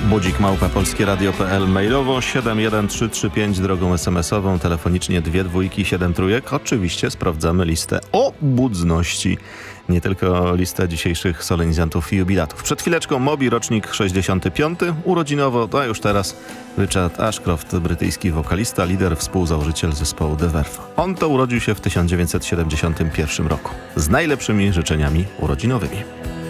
budzik@polskieradio.pl, mailowo 71335, drogą SMS-ową, telefonicznie 2 dwójki 7 trójek. Oczywiście sprawdzamy listę obudności, nie tylko listę dzisiejszych solenizantów i jubilatów. Przed chwileczką Moby, rocznik 65, urodzinowo, a już teraz Richard Ashcroft, brytyjski wokalista, lider, współzałożyciel zespołu The Verve. On to urodził się w 1971 roku. Z najlepszymi życzeniami urodzinowymi.